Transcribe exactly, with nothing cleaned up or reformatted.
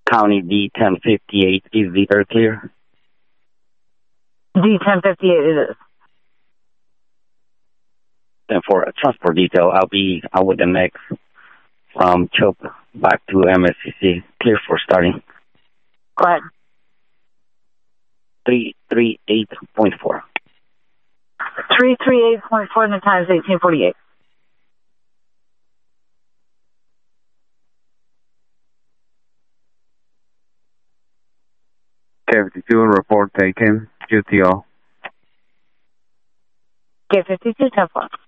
County D ten fifty-eight, is the air clear? D ten fifty-eight it is. Then for a transport detail, I'll be out with the next from CHOP back to M S C C. Clear for starting. Go ahead. three three eight point four. three three eight point four and the time is eighteen forty-eight. K fifty-two, report taken. Q T O. K fifty-two, ten four.